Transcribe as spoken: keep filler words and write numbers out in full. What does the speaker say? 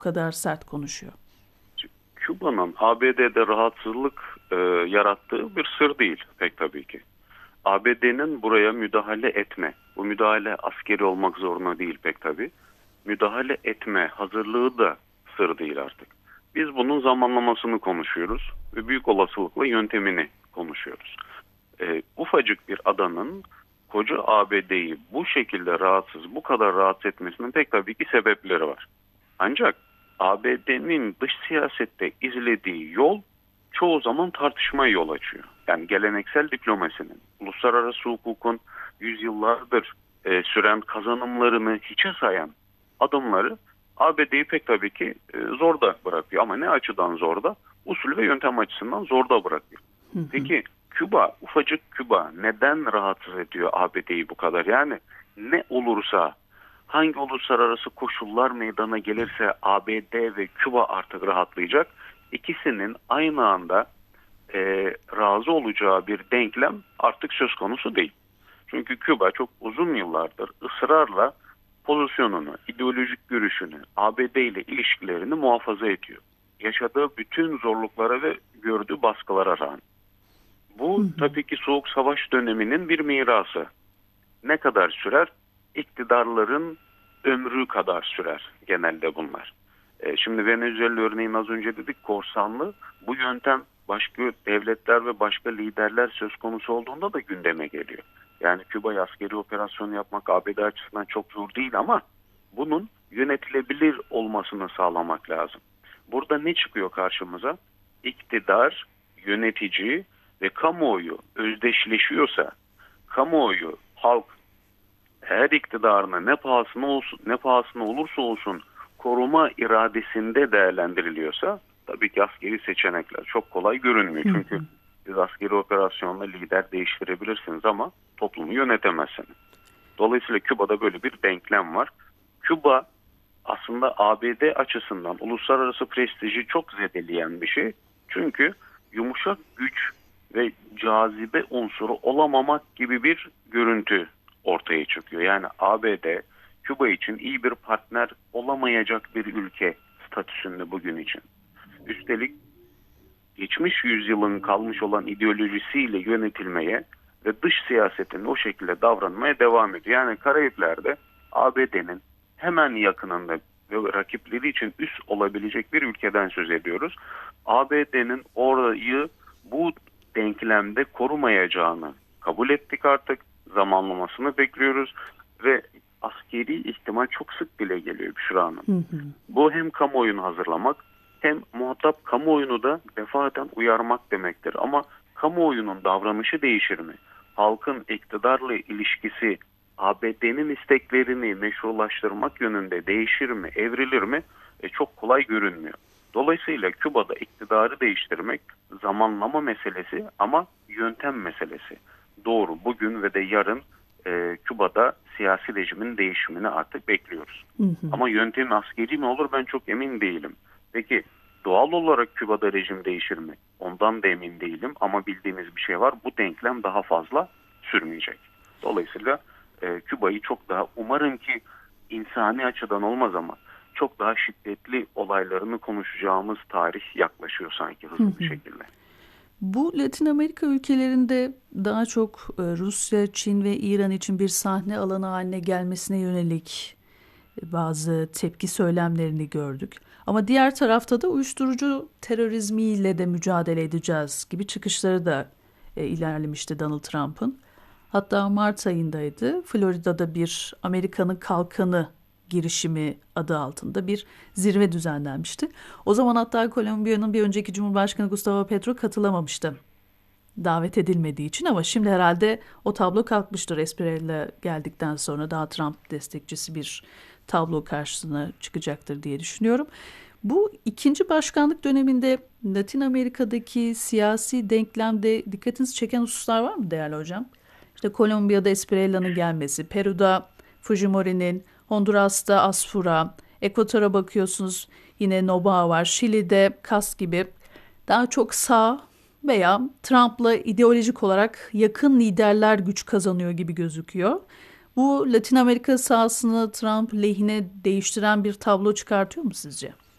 kadar sert konuşuyor? Küba'nın A B D'de rahatsızlık e, yarattığı bir sır değil pek tabii ki. A B D'nin buraya müdahale etme, bu müdahale askeri olmak zorunda değil pek tabii. Müdahale etme hazırlığı da sır değil artık. Biz bunun zamanlamasını konuşuyoruz ve büyük olasılıkla yöntemini konuşuyoruz. E, ufacık bir adanın koca A B D'yi bu şekilde rahatsız, bu kadar rahatsız etmesinin pek tabii ki sebepleri var. Ancak A B D'nin dış siyasette izlediği yol çoğu zaman tartışmaya yol açıyor. Yani geleneksel diplomasinin, uluslararası hukukun yüzyıllardır e, süren kazanımlarını hiçe sayan adımları A B D'yi pek tabii ki e, zorda bırakıyor. Ama ne açıdan zorda? Usul ve yöntem açısından zorda bırakıyor. Hı hı. Peki Küba, ufacık Küba neden rahatsız ediyor A B D'yi bu kadar? Yani ne olursa, hangi uluslararası koşullar meydana gelirse A B D ve Küba artık rahatlayacak. İkisinin aynı anda e, razı olacağı bir denklem artık söz konusu değil. Çünkü Küba çok uzun yıllardır ısrarla pozisyonunu, ideolojik görüşünü, A B D ile ilişkilerini muhafaza ediyor. Yaşadığı bütün zorluklara ve gördüğü baskılara rağmen. Hı Bu hı. tabii ki Soğuk Savaş döneminin bir mirası. Ne kadar sürer? İktidarların ömrü kadar sürer genelde bunlar. E, şimdi Venezuela örneğin az önce dedik korsanlı. Bu yöntem başka devletler ve başka liderler söz konusu olduğunda da gündeme geliyor. Yani Küba'ya askeri operasyon yapmak A B D açısından çok zor değil ama bunun yönetilebilir olmasını sağlamak lazım. Burada ne çıkıyor karşımıza? İktidar, yönetici ve kamuoyu özdeşleşiyorsa, kamuoyu, halk her iktidarını ne pahasına olsun, ne pahasına olursa olsun koruma iradesinde değerlendiriliyorsa tabii ki askeri seçenekler çok kolay görünmüyor. Hı Çünkü hı. siz askeri operasyonla lider değiştirebilirsiniz ama toplumu yönetemezsiniz. Dolayısıyla Küba'da böyle bir denklem var. Küba aslında A B D açısından uluslararası prestiji çok zedeleyen bir şey. Çünkü yumuşak güç ve cazibe unsuru olamamak gibi bir görüntü ortaya çıkıyor. Yani A B D Küba için iyi bir partner olamayacak bir ülke statüsünde bugün için. Üstelik geçmiş yüzyılın kalmış olan ideolojisiyle yönetilmeye ve dış siyasetin o şekilde davranmaya devam ediyor. Yani Karayipler'de A B D'nin hemen yakınında ve rakipleri için üst olabilecek bir ülkeden söz ediyoruz. A B D'nin orayı bu denklemde korumayacağını kabul ettik artık. Zamanlamasını bekliyoruz ve askeri ihtimal çok sık dile geliyor Büşra Hanım. Hı hı. Bu hem kamuoyunu hazırlamak hem muhatap kamuoyunu da defaten uyarmak demektir. Ama kamuoyunun davranışı değişir mi? Halkın iktidarla ilişkisi A B D'nin isteklerini meşrulaştırmak yönünde değişir mi, evrilir mi? E, çok kolay görünmüyor. Dolayısıyla Küba'da iktidarı değiştirmek zamanlama meselesi ama yöntem meselesi. Doğru, bugün ve de yarın e, Küba'da siyasi rejimin değişimini artık bekliyoruz. Hı hı. Ama yöntemi askeri mi olur ben çok emin değilim. Peki doğal olarak Küba'da rejim değişir mi? Ondan da emin değilim ama bildiğimiz bir şey var. Bu denklem daha fazla sürmeyecek. Dolayısıyla e, Küba'yı çok daha umarım ki insani açıdan olmaz ama çok daha şiddetli olaylarını konuşacağımız tarih yaklaşıyor sanki Hı hızlı bir hı. şekilde. Bu Latin Amerika ülkelerinde daha çok e, Rusya, Çin ve İran için bir sahne alanı haline gelmesine yönelik e, bazı tepki söylemlerini gördük. Ama diğer tarafta da uyuşturucu terörizmiyle de mücadele edeceğiz gibi çıkışları da e, ilerlemişti Donald Trump'ın. Hatta Mart ayındaydı. Florida'da bir Amerika'nın Kalkanı girişimi adı altında bir zirve düzenlenmişti. O zaman hatta Kolombiya'nın bir önceki Cumhurbaşkanı Gustavo Petro katılamamıştı. Davet edilmediği için ama şimdi herhalde o tablo kalkmıştır. Espriella geldikten sonra daha Trump destekçisi bir tablo karşısına çıkacaktır diye düşünüyorum. Bu ikinci başkanlık döneminde Latin Amerika'daki siyasi denklemde dikkatinizi çeken hususlar var mı değerli hocam? İşte Kolombiya'da Espriella'nın gelmesi, Peru'da Fujimori'nin, Honduras'ta Asfura, Ekvator'a bakıyorsunuz yine Noboa var, Şili'de Kas gibi daha çok sağ veya Trump'la ideolojik olarak yakın liderler güç kazanıyor gibi gözüküyor. Bu Latin Amerika sahasını Trump lehine değiştiren bir tablo çıkartıyor mu sizce?